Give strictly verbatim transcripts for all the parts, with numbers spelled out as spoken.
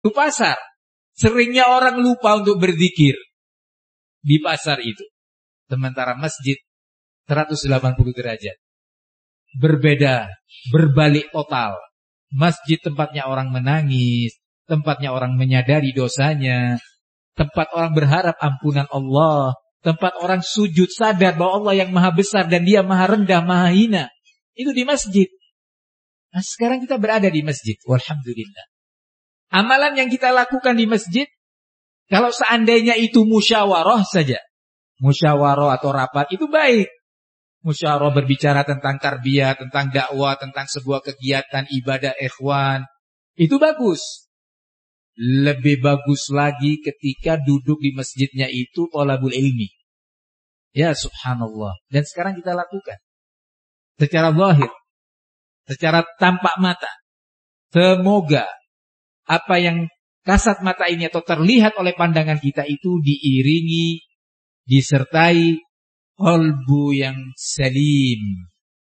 Itu pasar. Seringnya orang lupa untuk berzikir di pasar itu. Sementara masjid seratus delapan puluh derajat. Berbeda, berbalik total. Masjid tempatnya orang menangis, tempatnya orang menyadari dosanya, tempat orang berharap ampunan Allah, tempat orang sujud sadar bahwa Allah yang maha besar dan dia maha rendah, maha hina. Itu di masjid. Nah, sekarang kita berada di masjid. Walhamdulillah. Amalan yang kita lakukan di masjid, kalau seandainya itu musyawarah saja, musyawarah atau rapat, itu baik. Musyawarah berbicara tentang tarbiyah, tentang dakwah, tentang sebuah kegiatan ibadah ikhwan, itu bagus. Lebih bagus lagi ketika duduk di masjidnya itu thalabul ilmi. Ya subhanallah. Dan sekarang kita lakukan secara zahir, secara tampak mata. Semoga apa yang kasat mata ini atau terlihat oleh pandangan kita itu diiringi, disertai qalbu yang salim,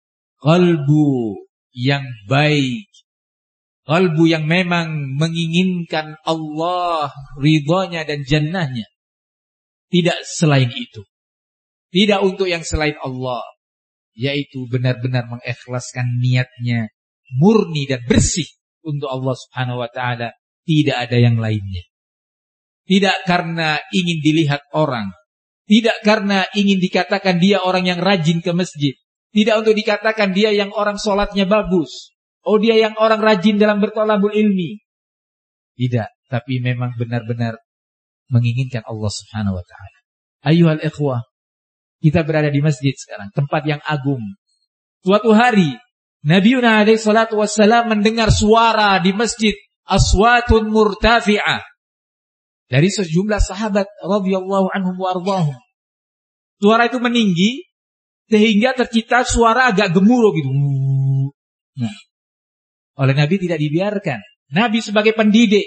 qalbu yang baik, qalbu yang memang menginginkan Allah ridhanya dan jannahnya. Tidak selain itu. Tidak untuk yang selain Allah, yaitu benar-benar mengikhlaskan niatnya murni dan bersih untuk Allah Subhanahu wa taala, tidak ada yang lainnya. Tidak karena ingin dilihat orang, tidak karena ingin dikatakan dia orang yang rajin ke masjid, tidak untuk dikatakan dia yang orang sholatnya bagus, oh dia yang orang rajin dalam berthalabul ilmi. Tidak, tapi memang benar-benar menginginkan Allah Subhanahu wa taala. Ayyuhal ikhwah, kita berada di masjid sekarang, tempat yang agung. Suatu hari Nabi alaihi salatu wassalam mendengar suara di masjid, aswatun murtafi'ah, dari sejumlah sahabat radhiyallahu anhum wa ardhahum. Suara itu meninggi sehingga tercipta suara agak gemuruh gitu. Nah, oleh Nabi tidak dibiarkan. Nabi sebagai pendidik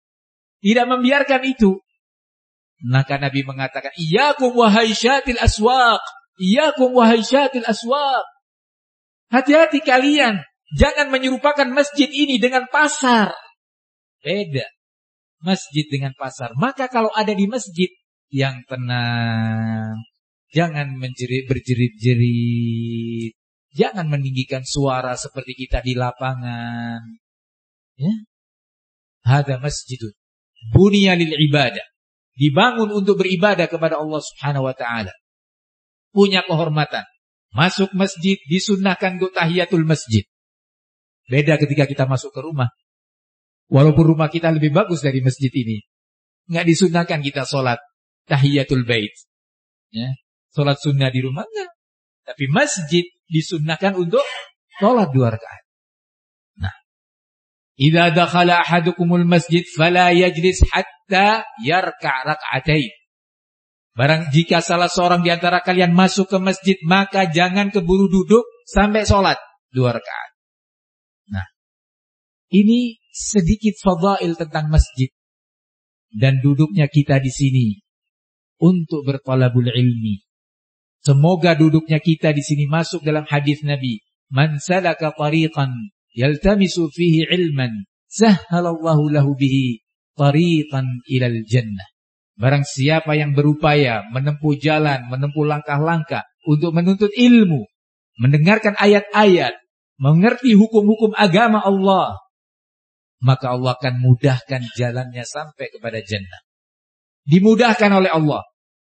tidak membiarkan itu. Maka Nabi mengatakan, "Iyyakum wa haisyatil aswaq, iyyakum wa haisyatil aswaq." Hati-hati kalian, jangan menyerupakan masjid ini dengan pasar. Beda. Masjid dengan pasar. Maka kalau ada di masjid yang tenang, jangan menjerit berjerit-jerit, jangan meninggikan suara seperti kita di lapangan. Ya. Hada masjidun buniya lil ibadah. Dibangun untuk beribadah kepada Allah Subhanahu wa taala. Punya kehormatan. Masuk masjid disunnahkan untuk tahiyatul masjid. Beda ketika kita masuk ke rumah. Walaupun rumah kita lebih bagus dari masjid ini, nggak disunnahkan kita sholat tahiyatul bait. Ya, sholat sunnah di rumah enggak. Tapi masjid disunnahkan untuk sholat dua rakaat. Nah, idza dakhala ahadukumul masjid fala yajlis hatta yarka' rak'atain. Barang jika salah seorang di antara kalian masuk ke masjid, maka jangan keburu duduk sampai sholat dua rakaat. Nah, ini sedikit fadail tentang masjid dan duduknya kita di sini untuk berthalabul ilmi. Semoga duduknya kita di sini masuk dalam hadis Nabi, "Man salaka tariqan yaltamisu fihi ilman, sahhalallahu lahu bihi tariqan ilal jannah." Barang siapa yang berupaya menempuh jalan, menempuh langkah-langkah untuk menuntut ilmu, mendengarkan ayat-ayat, mengerti hukum-hukum agama Allah, maka Allah akan mudahkan jalannya sampai kepada jannah. Dimudahkan oleh Allah,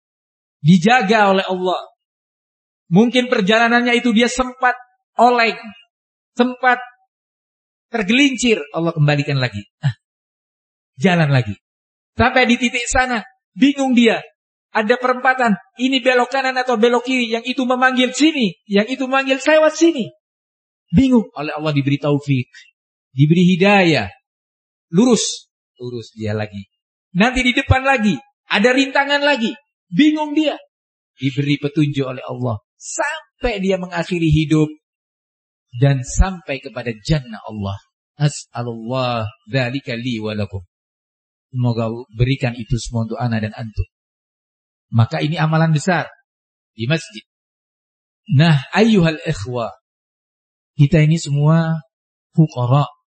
dijaga oleh Allah. Mungkin perjalanannya itu dia sempat oleng, sempat tergelincir, Allah kembalikan lagi. Ah, jalan lagi. Sampai di titik sana, bingung dia. Ada perempatan, ini belok kanan atau belok kiri, yang itu memanggil sini, yang itu memanggil lewat sini. Bingung, oleh Allah diberi taufik, diberi hidayah. Lurus, lurus dia lagi. Nanti di depan lagi, ada rintangan lagi. Bingung dia. Diberi petunjuk oleh Allah. Sampai dia mengakhiri hidup. Dan sampai kepada jannah Allah. As'alullah dzalika li wa lakum. Semoga berikan itu semua untuk ana dan antum. Maka ini amalan besar di masjid. Nah, ayyuhal ikhwa, kita ini semua fuqara.